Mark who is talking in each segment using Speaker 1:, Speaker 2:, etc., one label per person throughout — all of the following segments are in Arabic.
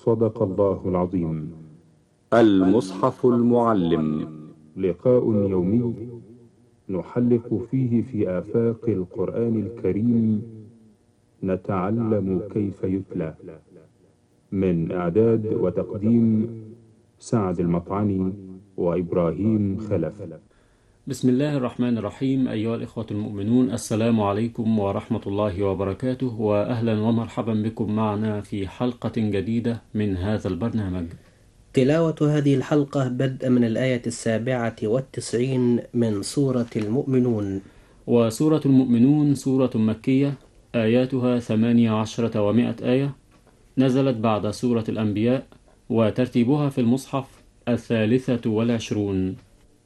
Speaker 1: صدق الله العظيم.
Speaker 2: المصحف المعلم،
Speaker 1: لقاء يومي نحلق فيه في آفاق القرآن الكريم، نتعلم كيف يتلى. من إعداد وتقديم سعد المطعني وإبراهيم خلف.
Speaker 3: بسم الله الرحمن الرحيم. أيها الإخوة المؤمنون، السلام عليكم ورحمة الله وبركاته، وأهلا ومرحبا بكم معنا في حلقة جديدة من هذا البرنامج.
Speaker 4: تلاوة هذه الحلقة بدء من الآية 97 من سورة المؤمنون.
Speaker 3: وسورة المؤمنون سورة مكية، آياتها 18 و100 آية، نزلت بعد سورة الأنبياء، وترتيبها في المصحف 23.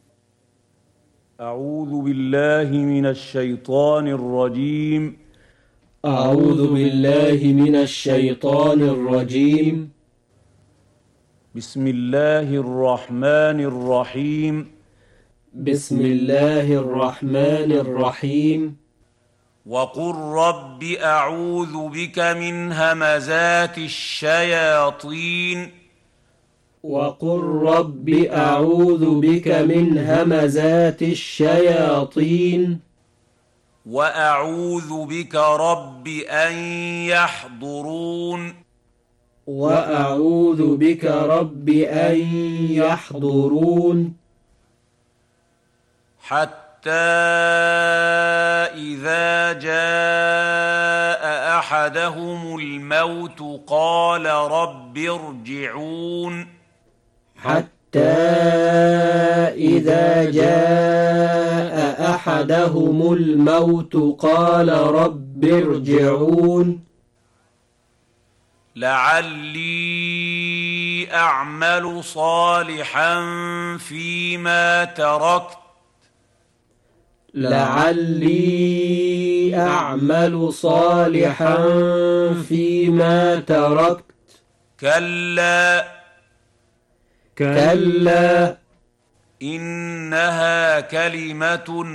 Speaker 5: أعوذ بالله من الشيطان الرجيم.
Speaker 6: أعوذ بالله من الشيطان الرجيم.
Speaker 5: بسم الله الرحمن الرحيم.
Speaker 6: بسم الله الرحمن الرحيم.
Speaker 5: وقل رب أعوذ بك من همزات الشياطين.
Speaker 6: وقل رب أعوذ بك من همزات الشياطين.
Speaker 5: وأعوذ بك رب أن يحضرون.
Speaker 6: وأعوذ بك رب أن يحضرون.
Speaker 5: حتى إذا جاء أحدهم الموت قال رب ارجعون.
Speaker 6: حتى إذا جاء أحدهم الموت قال رب ارجعون.
Speaker 5: لعلي أعمل صالحا فيما تركت.
Speaker 6: لعلي أعمل صالحا فيما تركت.
Speaker 5: كلا
Speaker 6: كلا
Speaker 5: إنها كلمة